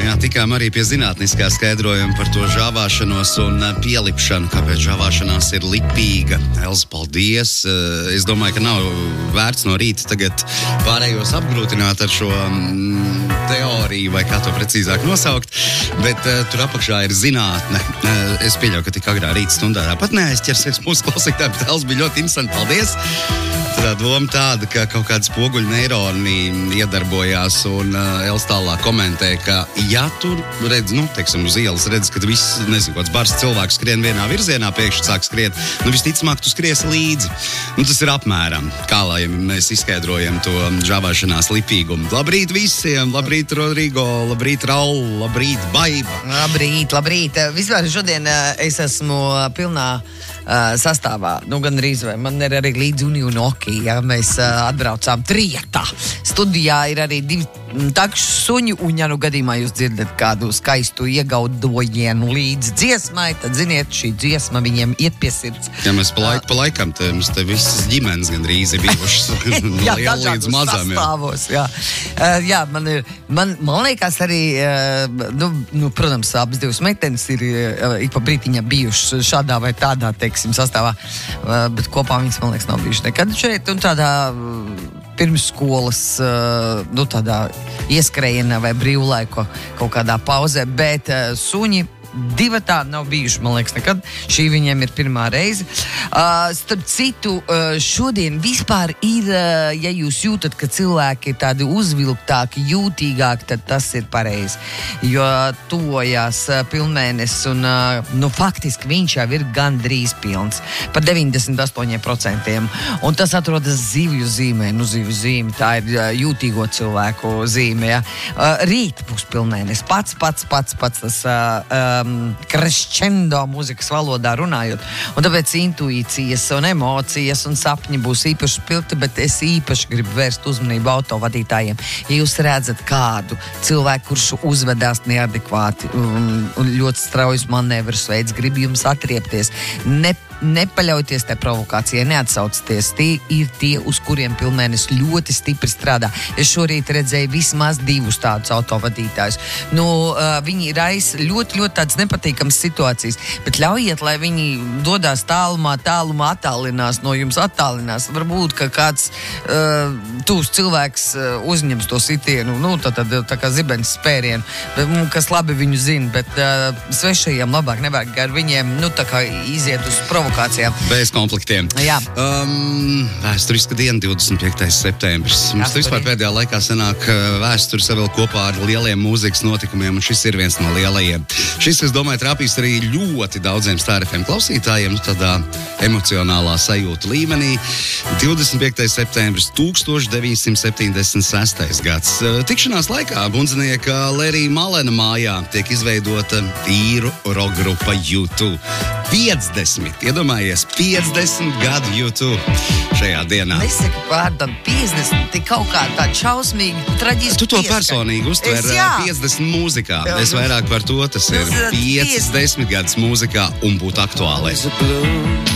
Jā, tikām arī pie zinātniskā skaidrojuma par to žāvāšanos un pielipšanu, kāpēc žāvāšanās ir lipīga. Elza, paldies. Es domāju, ka nav vērts no rīta tagad pārējos apgrūtināt ar šo teoriju, vai kā to precīzāk nosaukt, bet tur apakšā ir zinātne. Es pieļauju, ka tik agrā rīta stundā tāpat neaizķersies mūsu klausītājiem, bet Elza bija ļoti interesanti. Paldies! Tā doma tāda, ka kaut kāds spoguļu neironi iedarbojās un Elza tālāk komentē, ka ja tur redz, teiksim, uz ielas redz, ka viss, nezinu, kāds bars cilvēks skrien vienā virzienā, pēkšņi sāk skriet, visticamāk tu skriesi līdzi. Tas ir apmēram, kā lai mēs izskaidrojam to žāvāšanās lipīgumu. Labrīt visiem, labrīt Rodrigo, labrīt Raul, labrīt Baiba. Labrīt. Vispār šodien es esmu pilnā sastāvā, gandrīz vai man ir arī līdzi Unionoki, ja mēs atbraucām trietā. Studijā ir arī 2 takšu suņi, un ja gadījumā jūs dzirdat kādu skaistu iegaudojienu līdzi dziesmai, tad ziniet, šī dziesma viņiem iet pie sirds. Ja mēs pa laikam, mums te visas ģimenes gandrīz ir bijušas no liela līdz mazām. Sastāvos, jā, man liekas arī, protams, abas 2 meitenes ir ik pa brītiņa bijušas šādā vai tādā, sastāvā, bet kopā viņas, man liekas, nav bijuši nekad šeit, un tādā pirmsskolas, tādā ieskrējienā vai brīvlaiko kaut kādā pauzē, bet suņi 2 tādi nav bijuši, man liekas, nekad. Šī viņiem ir pirmā reize. Starp citu, šodien vispār ir, ja jūs jūtat, ka cilvēki ir tādi uzvilktāki, jūtīgāki, tad tas ir pareizi. Jo tuvojās pilnmēnesis un, faktiski viņš jau ir gandrīz pilns. Par 98%. Un tas atrodas zivju zīmē. Zivju zīme, tā ir jūtīgo cilvēku zīme, ja. Rīt būs pilnmēnesis. Pats tas crescendo mūzikas valodā runājot. Un tāpēc intuīcijas un emocijas un sapņi būs īpaši spilgti, bet es īpaši gribu vērst uzmanību autovadītājiem. Ja jūs redzat kādu cilvēku, kurš uzvedās neadekvāti un ļoti straujas manevrus veids, gribu jums atriepties. Nepaļauties tai provokācijai, neatsaucieties. Tie ir tie, uz kuriem pilnmēnesis ļoti stipri strādā. Es šorīt redzēju vismaz 2 tādus autovadītājus. Viņi raisa ļoti tādas nepatīkamas situācijas, bet ļaujiet, lai viņi dodās tālumā attālinās no jums, Varbūt, ka kāds tūs cilvēks uzņems to sitienu, tā kā zibens spērienu, kas labi viņu zina, bet svešajiem labāk nevajag ar viņiem, tā kā iziet uz provokācijām. Bez konfliktiem. Jā. Vēsturiska diena, 25. septembris. Mums vispār pēdējā laikā sanāk vēsturi savēl kopā ar lieliem mūzikas notikumiem, un šis ir viens no lielajiem. Šis, es domāju, trāpīs arī ļoti daudziem Star FM klausītājiem, tādā emocionālā sajūta līmenī. 25. septembris, 1976. gads. Tikšanās laikā bundzinieka Lerija Malena mājā tiek izveidota īru rock grupa U2. 50, iedomājies, 50 gadu YouTube šajā dienā. Nesaki vārdam 50, tik kaut kā tā šausmīgi, traģiski. Tu to personīgi uztver 50 mūzikā. Es vairāk par to, tas ir 50 gadus mūzikā un būt aktuālais.